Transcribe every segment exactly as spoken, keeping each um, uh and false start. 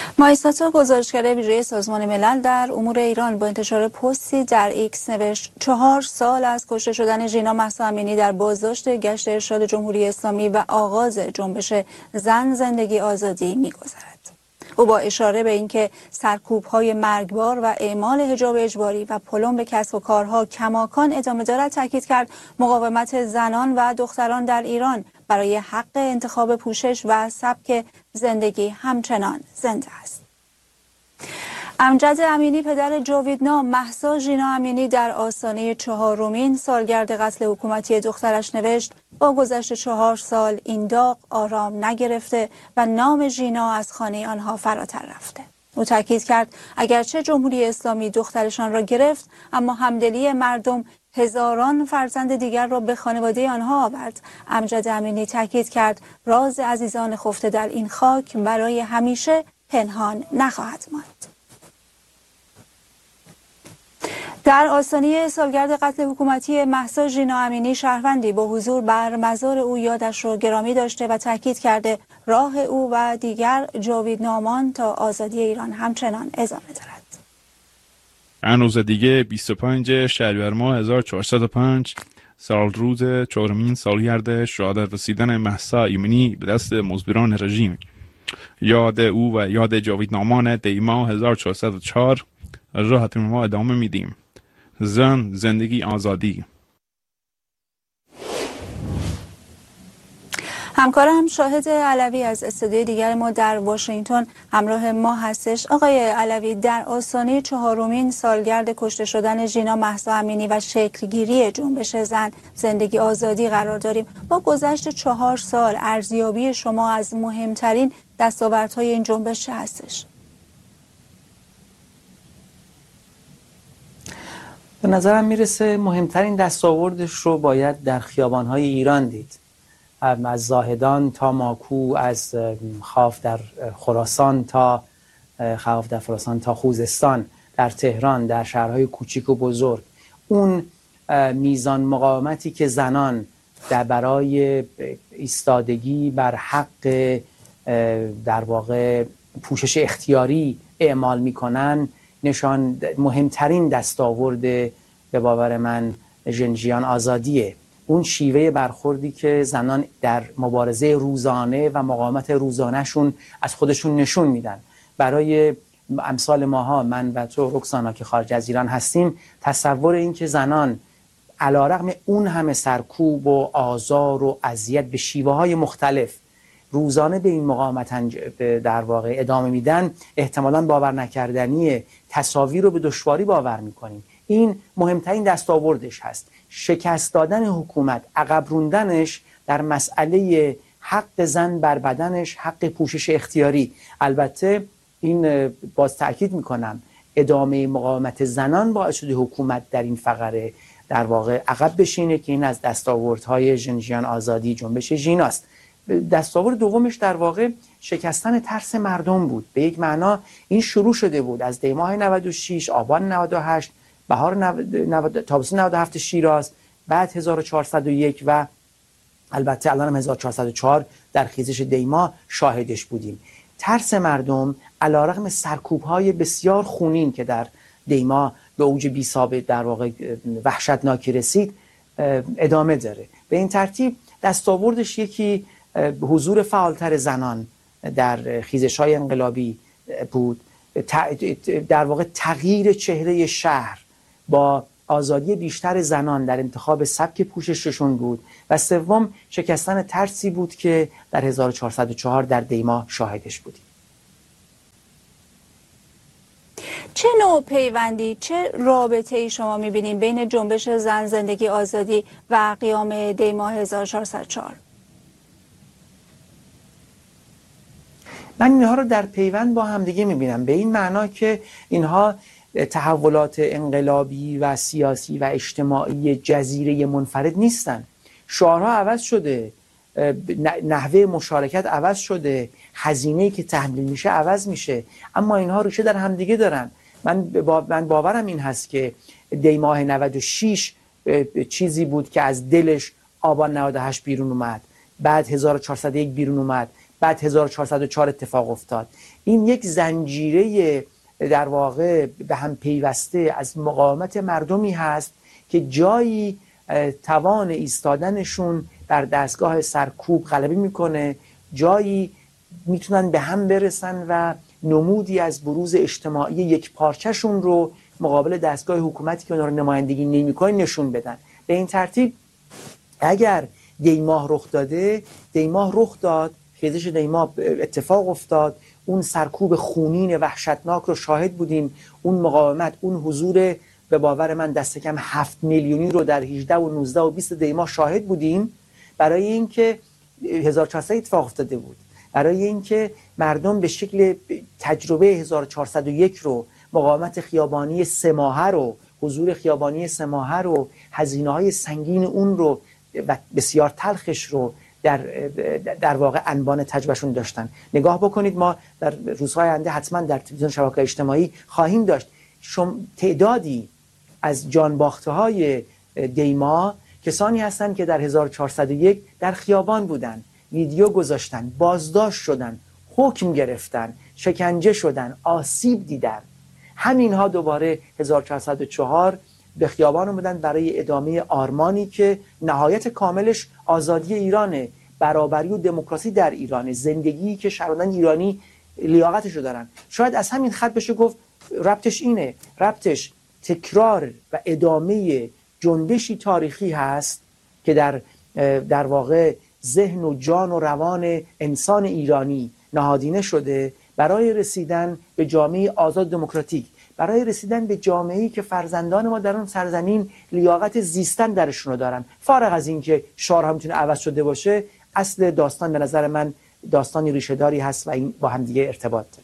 مایساتو گزارشگر ویژه سازمان ملل در امور ایران با انتشار پستی در ایکس نوشت چهار سال از کشته شدن ژینا مهسا امینی در بازداشت گشت ارشاد جمهوری اسلامی و آغاز جنبش زن زندگی آزادی می‌گذرد. او با اشاره به اینکه سرکوب‌های مرگبار و اعمال حجاب اجباری و پلم به کسب و کارها کماکان ادامه دارد تاکید کرد مقاومت زنان و دختران در ایران برای حق انتخاب پوشش و سبک زندگی همچنان زنده است. امجد امینی پدر جاویدنا مهسا ژینا امینی در آستانه چهارمین سالگرد قتل حکومتی دخترش نوشت با گذشت چهار سال این داغ آرام نگرفته و نام ژینا از خانه آنها فراتر رفته. او تاکید کرد اگرچه جمهوری اسلامی دخترشان را گرفت اما همدلی مردم هزاران فرزند دیگر را به خانواده آنها آورد. امجد امینی تاکید کرد راز عزیزان خفته در این خاک برای همیشه پنهان نخواهد ماند. در آستانه سالگرد قتل حکومتی مهسا ژینا امینی شهروندی با حضور بر مزار او یادش را گرامی داشته و تاکید کرده راه او و دیگر جاویدنامان تا آزادی ایران همچنان ادامه دارد. چند روز دیگه بیست و پنجم شهریور ماه هزار و چهارصد و پنج سال روز چهارمین سالگرد شهادت رسیدن مهسا امینی به دست مزدوران رژیم. یاد او و یاد جاویدنامان دیما هزار و چهارصد و چهار راحتون ما ادامه میدیم. زن زندگی آزادی. همکارم شاهد علوی از استودیوی دیگر ما در واشنگتن همراه ما هستش. آقای علوی، در آستانه چهارمین سالگرد کشته شدن ژینا مهسا امینی و شکلگیری جنبش زن زندگی آزادی قرار داریم. با گذشت چهار سال ارزیابی شما از مهمترین دستاوردهای این جنبش چه هستش؟ به نظرم میرسه مهمترین دستاوردش رو باید در خیابان‌های ایران دید. از زاهدان تا ماکو، از خاف در خراسان تا خاف در خراسان تا خوزستان، در تهران، در شهرهای کوچیک و بزرگ، اون میزان مقاومتی که زنان در برای ایستادگی بر حق در واقع پوشش اختیاری اعمال میکنن نشان مهمترین دستاورد به باور من ژنژیان آزادیه. اون شیوه برخوردی که زنان در مبارزه روزانه و مقاومت روزانهشون از خودشون نشون میدن. برای امثال ماها، من و تو رکسانا که خارج از ایران هستیم، تصور این که زنان علیرغم اون همه سرکوب و آزار و اذیت به شیوه های مختلف روزانه به این مقاومت در واقع ادامه میدن، احتمالاً باور نکردنیه. تصاویر رو به دشواری باور میکنیم. این مهمترین دستاوردش هست. شکست دادن حکومت، عقب روندنش در مسئله حق زن بر بدنش، حق پوشش اختیاری. البته این باز تأکید میکنم ادامه مقاومت زنان باعث شده حکومت در این فقره در واقع عقب بشینه که این از دستاوردهای ژنژیان آزادی جنبش ژیناست. دستاورد دومش در واقع شکستن ترس مردم بود. به یک معنا این شروع شده بود از دیماه نود و شش، آبان نود و هشت، بهار تابستون نود و هفت شیراز، بعد هزار و چهارصد و یک و البته الان هم هزار و چهارصد و چهار در خیزش دیما شاهدش بودیم. ترس مردم علیرغم سرکوب‌های بسیار خونین که در دیما به اوج بی‌سابقه در واقع وحشتناکی رسید ادامه داره. به این ترتیب دستاوردش یکی حضور فعالتر زنان در خیزش‌های انقلابی بود، در واقع تغییر چهره شهر با آزادی بیشتر زنان در انتخاب سبک پوشششون بود و سوم شکستن ترسی بود که در هزار و چهارصد و چهار در دیما شاهدش بودیم. چه نوع پیوندی، چه رابطه‌ای شما می‌بینید بین جنبش زن زندگی آزادی و قیام دیما هزار و چهارصد و چهار؟ من اینها رو در پیوند با همدیگه می‌بینم، به این معنا که اینها تحولات انقلابی و سیاسی و اجتماعی جزیره منفرد نیستن. شعارها عوض شده، نحوه مشارکت عوض شده، هزینه‌ای که تحمیل میشه عوض میشه، اما اینها ریشه در همدیگه دارن. من با من باورم این هست که دیماه نود و شش چیزی بود که از دلش آبان نود و هشت بیرون اومد، بعد هزار و چهارصد و یک بیرون اومد، بعد هزار و چهارصد و چهار اتفاق افتاد. این یک زنجیره در واقع به هم پیوسته از مقاومت مردمی هست که جایی توان ایستادنشون بر دستگاه سرکوب غلبه میکنه، جایی میتونن به هم برسن و نمودی از بروز اجتماعی یک پارچهشون رو مقابل دستگاه حکومتی که اونها رو نمایندگی نمیکنه نشون بدن. به این ترتیب اگر دیماه رخ داده، دیماه رخ داد، خیزش دیماه اتفاق افتاد، اون سرکوب خونین وحشتناک رو شاهد بودیم، اون مقاومت، اون حضور به باور من دست کم هفت میلیونی رو در هجده و نوزده و بیست دیماه شاهد بودیم. برای اینکه هزار و چهارصد اتفاق افتاده بود، برای اینکه مردم به شکل تجربه هزار و چهارصد و یک رو، مقاومت خیابانی سه ماهه رو، حضور خیابانی سه ماهه رو، هزینه‌های سنگین اون رو و بسیار تلخش رو در در واقع انبان تجربهشون داشتن. نگاه بکنید، ما در روزهای آینده حتما در تلویزیون شبکه‌های اجتماعی خواهیم داشت شم تعدادی از جانباخته‌های دیما کسانی هستند که در هزار و چهارصد و یک در خیابان بودن، ویدیو گذاشتن، بازداشت شدن، حکم گرفتن، شکنجه شدن، آسیب دیدن. همینها دوباره هزار و چهارصد و چهار به خیابان اومدن برای ادامه آرمانی که نهایت کاملش آزادی ایرانه، برابری و دموکراسی در ایرانه، زندگی که شهروندان ایرانی لیاقتش رو دارن. شاید از همین خط بشه گفت ربطش اینه، ربطش تکرار و ادامه جنبشی تاریخی هست که در در واقع ذهن و جان و روان انسان ایرانی نهادینه شده برای رسیدن به جامعه آزاد دموکراتیک، برای رسیدن به جامعه‌ای که فرزندان ما در اون سرزمین لیاقت زیستن درشون رو دارن. فارغ از این که شعارها میتونه عوض شده باشه، اصل داستان به نظر من داستانی ریشه‌داری هست و این با هم دیگه ارتباط داره.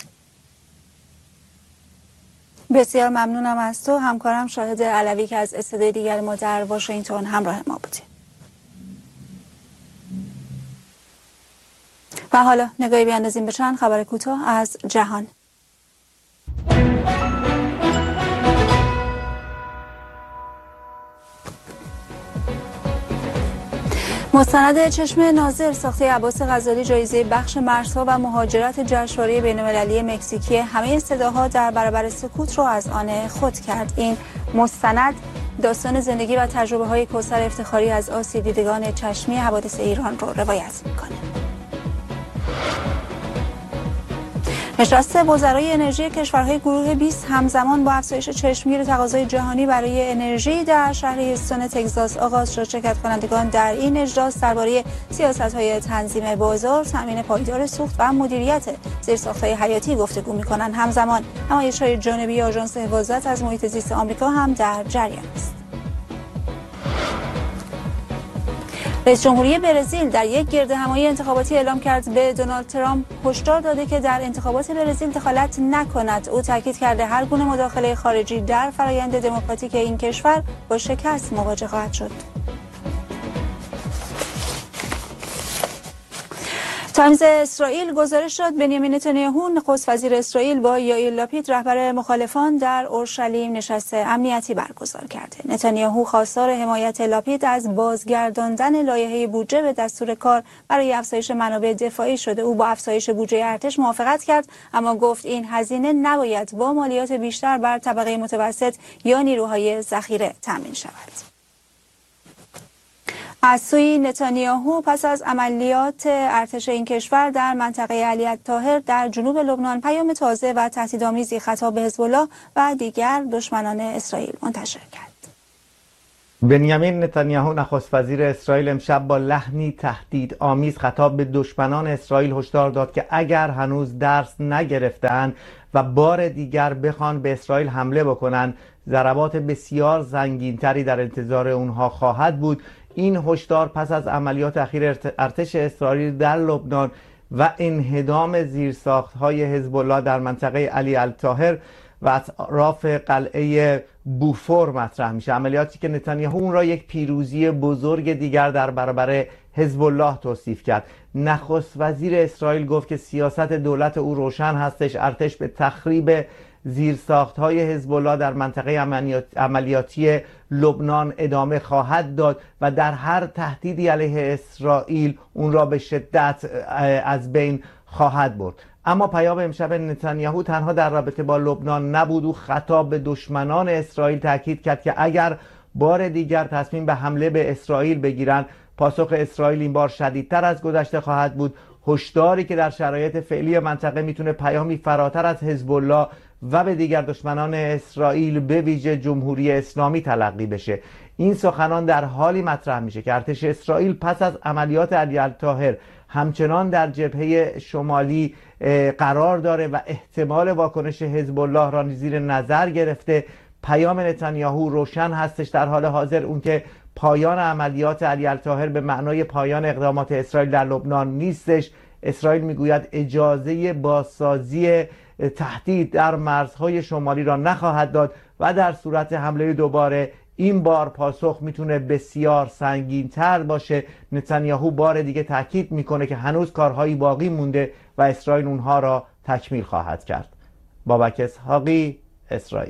بسیار ممنونم از تو همکارم شاهد علوی که از استودیوی دیگر ما در واشنگتن همراه ما بودی. و حالا نگاهی بیاندازیم به چند خبر کوتاه از جهان. مستند چشم ناظر ساخته عباس غزالی جایزه بخش مرزها و مهاجرت جشنواره بین‌المللی مکزیکی همه صداها در برابر سکوت رو از آن خود کرد. این مستند داستان زندگی و تجربه های کوثر افتخاری از آسیب دیدگان چشمی حوادث ایران رو روایت میکنه. نشست وزرای انرژی کشورهای گروه بیست همزمان با افزایش چشمگیر تقاضای جهانی برای انرژی در شهر هیوستون تگزاس آغاز شد. شرکت کنندگان در این اجلاس درباره سیاست‌های تنظیم بازار، تأمین پایدار سوخت و مدیریت زیرساخت‌های حیاتی گفتگو می‌کنند. همزمان نمایش‌های جانبی آژانس حفاظت از محیط زیست آمریکا هم در جریان است. رئیس جمهوری برزیل در یک گردهمایی انتخاباتی اعلام کرد به دونالد ترامپ هشدار داده که در انتخابات برزیل دخالت نکند. او تاکید کرده هر گونه مداخله خارجی در فرایند دموکراتیک این کشور با شکست مواجه خواهد شد. تایمز اسرائیل گزارش داد بنیامین نتانیاهو نخست وزیر اسرائیل با یائیر لاپید رهبر مخالفان در اورشلیم نشست امنیتی برگزار کرده. نتانیاهو خواستار حمایت لاپید از بازگرداندن لایحه بودجه به دستور کار برای افزایش منابع دفاعی شده. او با افزایش بودجه ارتش موافقت کرد، اما گفت این هزینه نباید با مالیات بیشتر بر طبقه متوسط یا نیروهای ذخیره تامین شود. از سوی نتانیاهو پس از عملیات ارتش این کشور در منطقه علی الطاهر در جنوب لبنان پیام تازه و تهدیدآمیزی خطاب به حزب الله و دیگر دشمنان اسرائیل منتشر کرد. بنیامین نتانیاهو نخست وزیر اسرائیل امشب با لحنی تهدیدآمیز خطاب به دشمنان اسرائیل هشدار داد که اگر هنوز درس نگرفتند و بار دیگر بخوان به اسرائیل حمله بکنند، ضربات بسیار زنگینتری در انتظار اونها خواهد بود. این هشدار پس از عملیات اخیر ارتش اسرائیل در لبنان و انهدام زیرساخت‌های حزب الله در منطقه علی الطاهر و اطراف قلعه بوفور مطرح میشه. عملیاتی که نتانیاهو اون را یک پیروزی بزرگ دیگر در برابر حزب الله توصیف کرد. نخست وزیر اسرائیل گفت که سیاست دولت او روشن هستش، ارتش به تخریب زیرساخت‌های حزب الله در منطقه عملیاتی لبنان ادامه خواهد داد و در هر تهدیدی علیه اسرائیل اون را به شدت از بین خواهد برد. اما پیام امشب نتانیاهو تنها در رابطه با لبنان نبود. او خطاب به دشمنان اسرائیل تاکید کرد که اگر بار دیگر تصمیم به حمله به اسرائیل بگیرند، پاسخ اسرائیل این بار شدیدتر از گذشته خواهد بود. هشداری که در شرایط فعلی منطقه میتونه پیامی فراتر از حزب الله و به دیگر دشمنان اسرائیل به ویژه جمهوری اسلامی تلقی بشه. این سخنان در حالی مطرح میشه که ارتش اسرائیل پس از عملیات علی الطاهر همچنان در جبهه شمالی قرار داره و احتمال واکنش حزب الله را زیر نظر گرفته. پیام نتانیاهو روشن هستش در حال حاضر، اون که پایان عملیات علی الطاهر به معنای پایان اقدامات اسرائیل در لبنان نیستش. اسرائیل میگوید اجازه بازسازی تهدید در مرزهای شمالی را نخواهد داد و در صورت حمله دوباره این بار پاسخ میتونه بسیار سنگین‌تر باشه. نتانیاهو بار دیگه تاکید میکنه که هنوز کارهایی باقی مونده و اسرائیل اونها را تکمیل خواهد کرد. بابک اسحاقی، اسرائیل.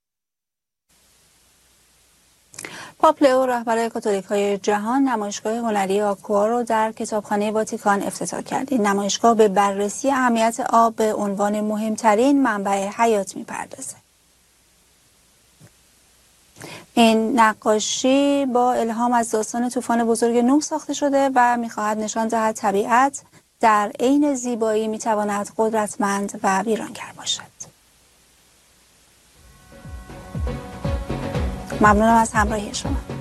پاپ لئو رهبر کاتولیک‌های جهان نمایشگاه هنری آکوا رو در کتابخانه واتیکان افتتاح کرد. این نمایشگاه به بررسی اهمیت آب به عنوان مهمترین منبع حیات می‌پردازه. این نقاشی با الهام از داستان طوفان بزرگ نوح ساخته شده و می‌خواهد نشان دهد طبیعت در عین زیبایی می‌تواند قدرتمند و ویرانگر باشد. ممنونم از همراهی شما.